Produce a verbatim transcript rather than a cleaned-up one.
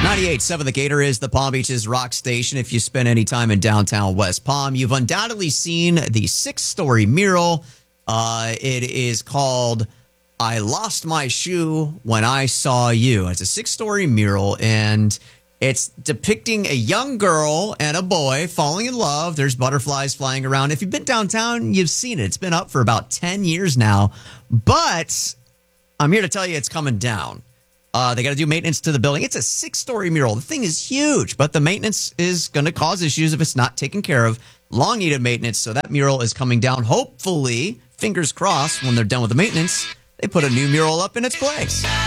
ninety-eight point seven The Gator is the Palm Beach's rock station. If you spend any time in downtown West Palm, you've undoubtedly seen the six-story mural. Uh, it is called I Lost My Shoe When I Saw You. It's a six-story mural, and it's depicting a young girl and a boy falling in love. There's butterflies flying around. If you've been downtown, you've seen it. It's been up for about ten years now. But I'm here to tell you it's coming down. Uh, they got to do maintenance to the building. It's a six-story mural. The thing is huge, but the maintenance is going to cause issues if it's not taken care of. Long needed maintenance, so that mural is coming down. Hopefully, fingers crossed, when they're done with the maintenance, they put a new mural up in its place.